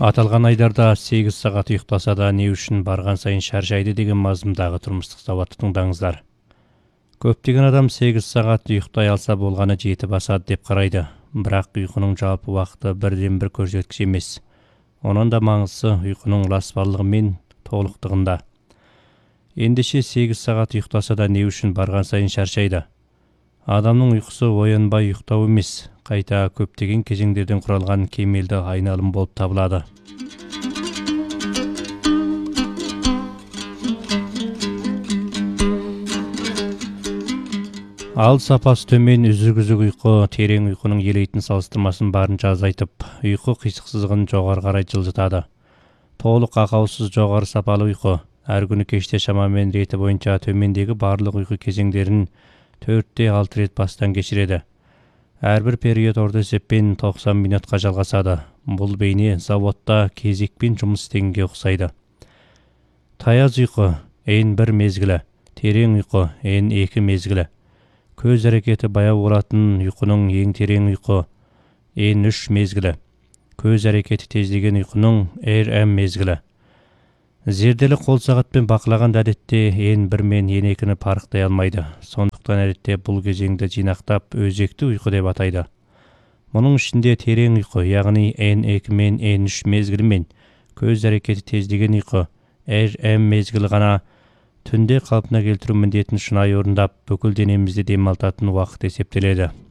Аталған айдарда 8 сағат ұйықтаса да не үшін барған сайын шаршайды деген мазмұндағы тұрмыстық сауатты тыңдаңыздар. Көптеген адам 8 сағат ұйықтай алса болғаны жеті басады деп қарайды. Бірақ ұйқының жалпы уақыты бірден бір көрсеткіш емес. Оның да маңызы ұйқының ласпарлығы мен толықтығында. Ендеше 8 сағат ұйықтаса да не үшін барған сайын шаршайды? Адамның ұйқысы оянбай ұйықтау емес, қайта көптеген кезеңдерден құралған кемелді айналым болып табылады. Ал сапасы төмен үзік-үзік ұйқы терең ұйқының елейтін салыстырмасын барынша азайтып, ұйқы қисықсыздығын жоғары қарай жылжытады. Толық ақаусыз жоғары сапалы ұйқы әр күні кеште шамамен реті бойынша төмендегі барлық ұйқы кезеңдерін 4-6 рет бастан кешіреді. Әрбір период орта есеппен 90 минутқа жалғасады. Бұл бейне заводта кезекпен жұмыс істегенге ұқсайды. Таяз ұйқы N1 мезгілі, терең ұйқы N2 мезгілі. Көз әрекеті баяу болатын ұйқының ең терең ұйқы N3 мезгілі. Көз әрекеті тездеген ұйқының RM мезгілі. Зерделі қол сағатпен бақылаған әдетте N1 мен N2-ні парықтай алмайды. Сондықтан әдетте бұл кезеңді жинақтап өзекті ұйқы деп атайды. Мұның ішінде терең ұйқы, яғни N2 мен N3 мезгілі мен көз әрекеті тездеген ұйқы RM мезгілі ғана түнде қалпына келтіру міндетін шынайы орындап, бүкіл денемізді демалтатын уақыт есептеледі.